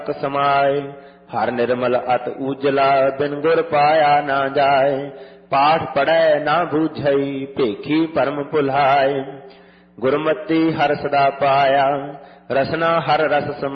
समाए। हर निर्मल अत उजला बिन गुर पाया ना जाए। पाठ पढ़ै ना बूझई भेखी परम भुलाए। गुरमति हर सदा पाया रसना हर रस समाए।